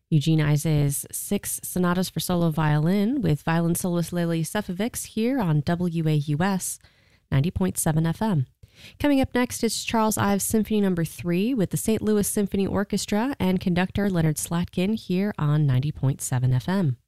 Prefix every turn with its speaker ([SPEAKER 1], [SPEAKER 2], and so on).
[SPEAKER 1] Eugene Ize's 6 sonatas for solo violin with violin soloist Lily Sefcovic here on WAUS 90.7 FM. Coming up next is Charles Ives Symphony No. 3 with the St. Louis Symphony Orchestra and conductor Leonard Slatkin here on 90.7 FM.